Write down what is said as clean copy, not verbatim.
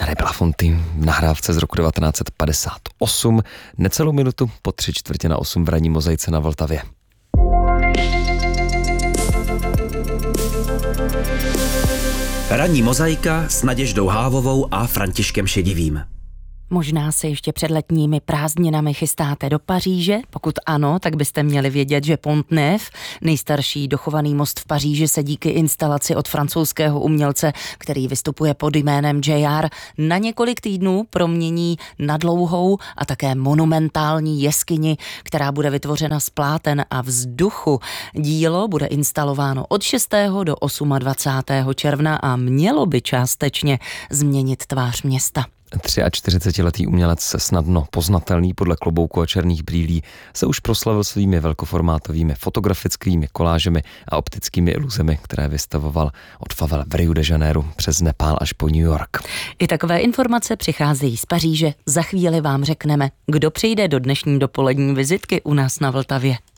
René Belafonte, nahrávce z roku 1958, necelou minutu po 7:45 v ranní mozaice na Vltavě. Ranní mozaika s Naděždou Hávovou a Františkem Šedivým. Možná se ještě před letními prázdninami chystáte do Paříže? Pokud ano, tak byste měli vědět, že Pont Neuf, nejstarší dochovaný most v Paříži, se díky instalaci od francouzského umělce, který vystupuje pod jménem JR, na několik týdnů promění na dlouhou a také monumentální jeskyni, která bude vytvořena z pláten a vzduchu. Dílo bude instalováno od 6. do 28. června a mělo by částečně změnit tvář města. 43letý umělec, snadno poznatelný podle klobouku a černých brýlí, se už proslavil svými velkoformátovými fotografickými kolážemi a optickými iluzemi, které vystavoval od favel v Rio de Janeiro přes Nepál až po New York. I takové informace přicházejí z Paříže. Za chvíli vám řekneme, kdo přijde do dnešní dopolední vizitky u nás na Vltavě.